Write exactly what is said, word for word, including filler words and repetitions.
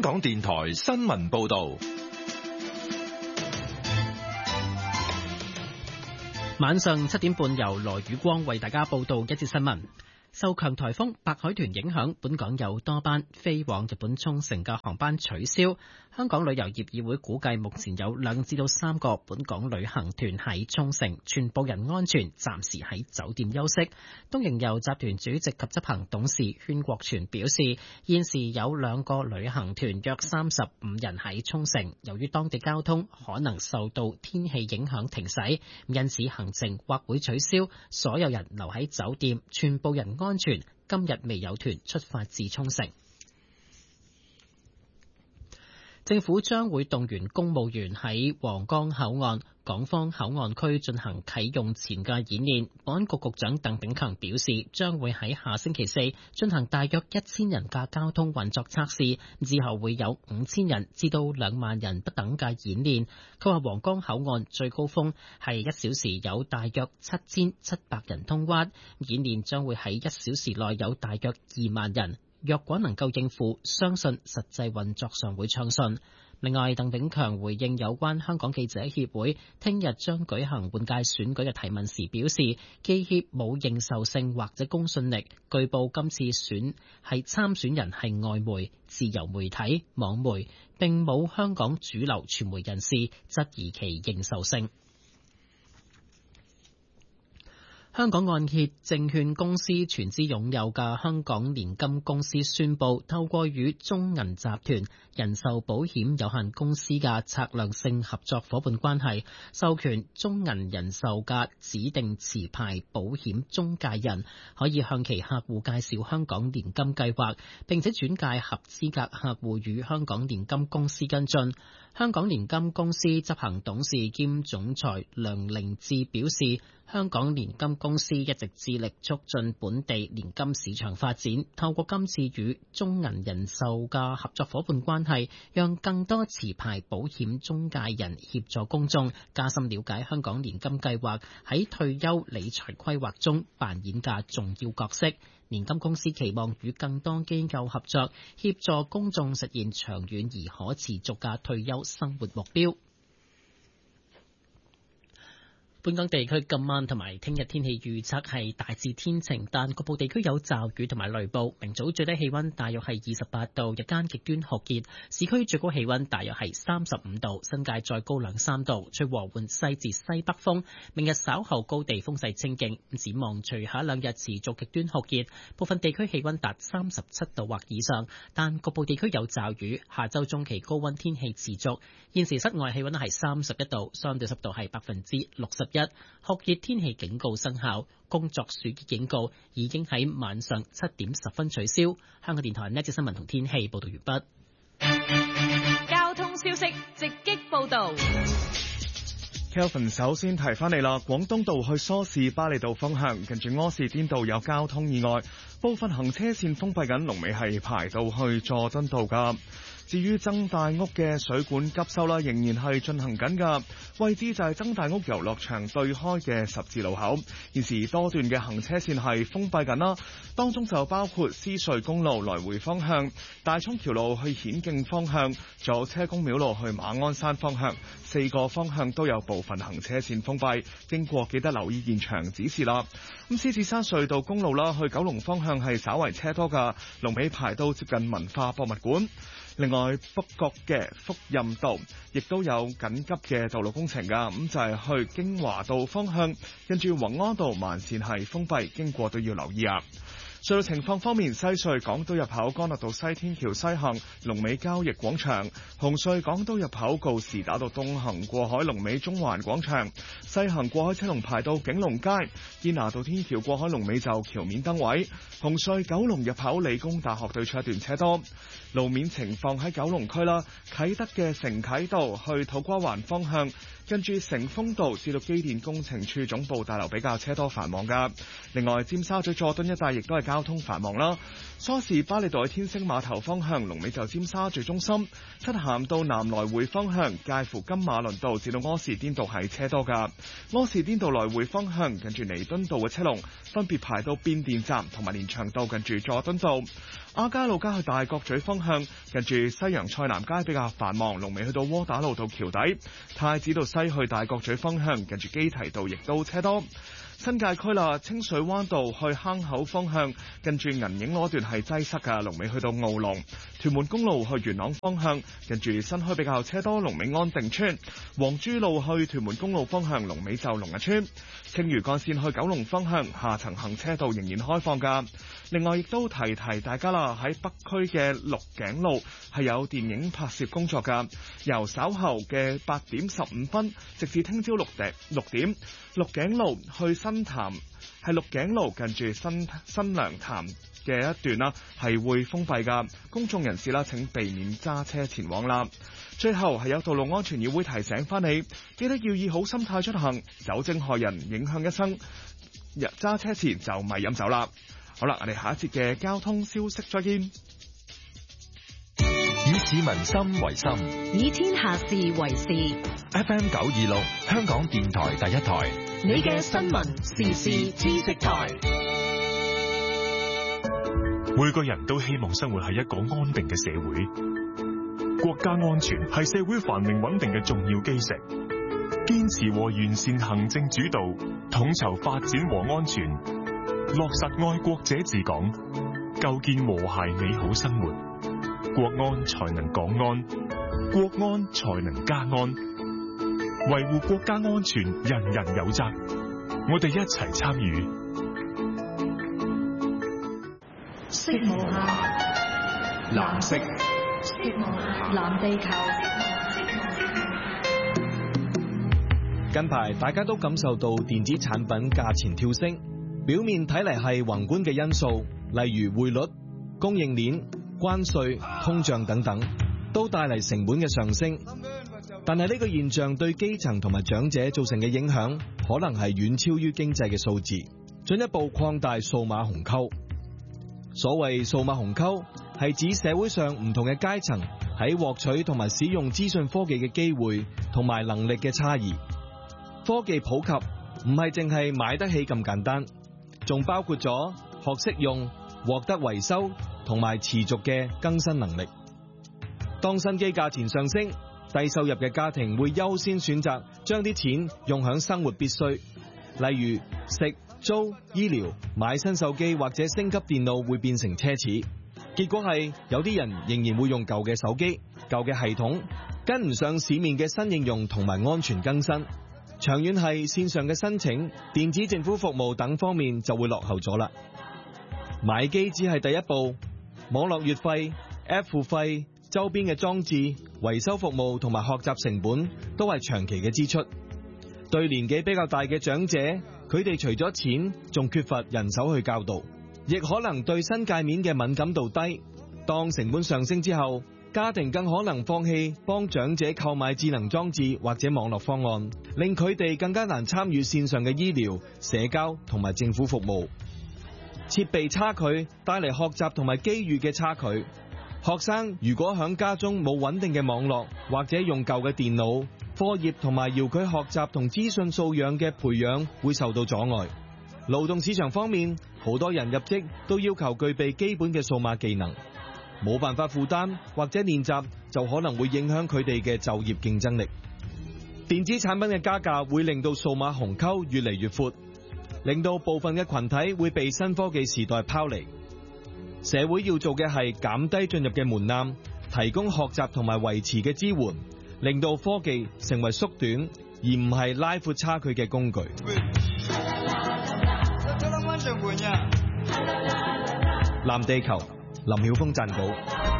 港電台新聞報道。 晚上七點半，由羅宇光為大家報道一節新聞。受強颱風白海豚影響，本港有多班飛往日本沖繩嘅航班取消。香港旅遊業議會估計，目前有兩至到三個本港旅行團喺沖繩，全部人安全，暫時喺酒店休息。東瀛遊集團主席及執行董事禤國全表示，現時有兩個旅行團約三十五人喺沖繩，由於當地交通可能受到天氣影響停駛，因此行程或會取消，所有人留喺酒店，全部人安全。今日未有團出發至沖繩。政府將會動員公務員喺皇崗口岸、港方口岸區進行啟用前嘅演練。保安局局長鄧炳強表示，將會喺下星期四進行大約一千人嘅交通運作測試，之後會有五千人至到兩萬人不等嘅演練。佢話皇崗口岸最高峰係一小時有大約七千七百人通關，演練將會喺一小時內有大約二萬人。若果能夠應付，相信實際運作上會暢順。另外，鄧炳強回應有關香港記者協會聽日將舉行換屆選舉嘅提問時表示，記協冇認受性或者公信力。據報今次選係參選人係外媒、自由媒體、網媒，並冇香港主流傳媒人士質疑其認受性。香港按揭證券公司全資擁有嘅香港年金公司宣布，透過與中銀集團人壽保險有限公司嘅策略性合作夥伴關係，授權中銀人壽嘅指定持牌保險中介人可以向其客戶介紹香港年金計劃，並且轉介合資格客戶與香港年金公司跟進。香港年金公司執行董事兼總裁梁凌志表示，香港年金公司一直致力促進本地年金市場發展，透過今次與中銀人壽嘅合作夥伴關係，讓更多持牌保險中介人協助公眾加深了解香港年金計劃喺退休理財規劃中扮演嘅重要角色。年金公司期望與更多機構合作，協助公眾實現長遠而可持續嘅退休生活目標。本港地區今晚同埋聽日天氣預測係大致天晴，但局部地區有驟雨同埋雷暴。明早最低氣溫大約係二十八度，日間極端酷熱，市區最高氣溫大約係三十五度，新界再高兩三度，吹和緩西至西北風。明日稍後高地風勢清勁，展望隨下兩日持續極端酷熱，部分地區氣溫達三十七度或以上，但局部地區有驟雨。下周中期高溫天氣持續。現時室外氣溫係三十一度，相對濕度係百分之六十。一酷熱天氣警告生效，工作暑熱警告已經喺晚上七點十分取消。香港電台呢節新聞同天氣報道完畢。交通消息直擊報道。 Kelvin 首先提翻你啦，廣東道去梳士巴利道方向，近住柯士甸道有交通意外，部分行車線封閉緊，龍尾係排到去佐敦道噶。至於曾大屋嘅水管急修啦，仍然係進行緊㗎，位置就係曾大屋遊樂場對開嘅十字路口，現時多段嘅行車線係封閉緊啦，當中就包括獅隧公路來回方向、大涌橋路去顯徑方向，仲有車公廟路去馬鞍山方向，四個方向都有部分行車線封閉，經過記得留意現場指示啦。咁獅子山隧道公路啦，去九龍方向係稍為車多㗎，龍尾排到接近文化博物館。另外，北角嘅福蔭道亦都有緊急嘅道路工程㗎，咁就係去京華道方向，跟住宏安道慢線係封閉，經過都要留意啊。隧道情況方面，西隧港島入口干諾道西天橋西行龍尾交易廣場，紅隧港島入口告士打道東行過海龍尾中環廣場，西行過海車龍排到景隆街，堅拿道天橋過海龍尾就橋面燈位，紅隧九龍入口理工大學對出一段車多。路面情況喺九龍區啦，啟德嘅承啟道去土瓜灣方向，跟住成豐道至到機電工程處總部大樓比較車多繁忙噶。另外，尖沙咀佐敦一帶亦都係交通繁忙啦。梳士巴利道去天星碼頭方向，龍尾就尖沙咀中心；漆咸道南來回方向，介乎金馬倫道至到柯士甸道係車多噶。柯士甸道來回方向，近住彌敦道嘅車龍分別排到變電站同埋連翔道近住佐敦道。 亞皆老街去大角咀方向，近住西洋菜南街比較繁忙，龍尾去到窩打老道橋底。太子道西去大角咀方向，近住基堤道亦都車多。新界區啦，清水灣道去坑口方向，近住銀影嗰段係擠塞㗎，龍尾去到澳龍。屯門公路去元朗方向，近住新墟比較車多，龍尾安定村。黃珠路去屯門公路方向，龍尾就龍日村。青嶼幹線去九龍方向，下層行車道仍然開放㗎。另外亦都提提大家啦，喺北區嘅鹿頸路係有電影拍攝工作㗎，由稍後嘅八點十五分，直至聽朝六點六點，鹿頸路去新潭係鹿頸路近住新新娘潭嘅一段啦，係會封閉㗎，公眾人士啦請避免揸車前往啦。最後係有道路安全議會提醒翻你，記得要以好心態出行，酒精害人，影響一生。揸車前就咪飲酒啦。好啦，我哋下一節嘅交通消息再見。 以市民心為心， 以天下事為事。 F M 九二六，香港電台第一台， 你嘅新聞時事知識台。 每個人都希望生活喺一個安定嘅社會，國家安全係社會繁榮穩定嘅重要基石。堅持和完善行政主導，統籌發展和安全，落實愛國者治港，構建和諧美好生活，國安才能港安，國安才能家安。維護國家安全，人人有責，我哋一齊參與。 色無下，藍色，色無下，藍地球。 近排大家都感受到電子產品價錢跳升，表面睇嚟係宏觀嘅因素，例如匯率、供應鏈、關稅、通脹等等，都帶嚟成本嘅上升。但係呢個現象對基層同埋長者造成嘅影響，可能係遠超於經濟嘅數字，進一步擴大數碼鴻溝。所謂數碼鴻溝，係指社會上唔同嘅階層喺獲取同埋使用資訊科技嘅機會同埋能力嘅差異。科技普及唔係淨係買得起咁簡單，仲包括咗學識用、獲得維修同埋持續嘅更新能力。當新機價錢上升，低收入嘅家庭會優先選擇將啲錢用響生活必需，例如食、租、醫療、買新手機或者升級電腦會變成奢侈。結果係有啲人仍然會用舊嘅手機、舊嘅系統，跟唔上市面嘅新應用同埋安全更新。長遠係線上嘅申請、電子政府服務等方面就會落後咗啦。買機只係第一步，網絡月費、App 付費、周邊嘅裝置、維修服務同埋學習成本都係長期嘅支出。對年紀比較大嘅長者，佢哋除咗錢，仲缺乏人手去教導，亦可能對新界面嘅敏感度低。當成本上升之後，家庭更可能放棄幫長者購買智能裝置或者網絡方案，令佢哋更加難參與線上嘅醫療、社交同埋政府服務。設備差距帶嚟學習同埋機遇嘅差距。學生如果響家中冇穩定嘅網絡，或者用舊嘅電腦，課業同埋遙距學習同資訊素養嘅培養會受到阻礙。勞動市場方面，好多人入職都要求具備基本嘅數碼技能，冇辦法負擔或者練習，就可能會影響佢哋嘅就業競爭力。電子產品嘅加價會令到數碼鴻溝越嚟越闊，令到部分嘅群體會被新科技時代拋離。社會要做嘅係減低進入嘅門檻，提供學習同埋維持嘅支援，令到科技成為縮短而唔係拉闊差距嘅工具。藍地球，林曉峰撰稿。